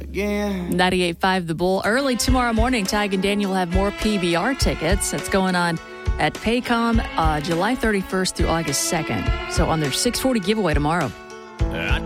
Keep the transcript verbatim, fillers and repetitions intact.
again. ninety-eight point five The Bull. Early tomorrow morning, Tig and Daniel will have more P B R tickets. That's going on at Paycom uh, July thirty-first through August second. So on their six forty giveaway tomorrow. I